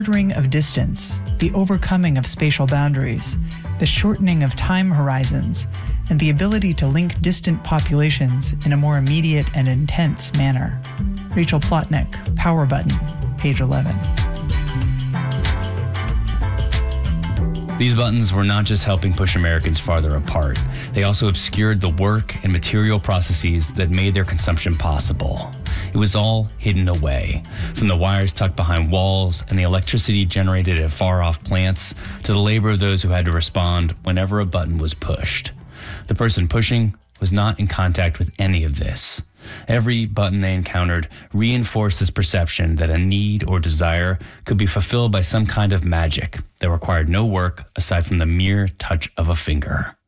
Ring of distance, the overcoming of spatial boundaries, the shortening of time horizons, and the ability to link distant populations in a more immediate and intense manner. Rachel Plotnick, Power Button, page 11. These buttons were not just helping push Americans farther apart. They also obscured the work and material processes that made their consumption possible. It was all hidden away, from the wires tucked behind walls and the electricity generated at far-off plants to the labor of those who had to respond whenever a button was pushed. The person pushing was not in contact with any of this. Every button they encountered reinforced this perception that a need or desire could be fulfilled by some kind of magic that required no work aside from the mere touch of a finger.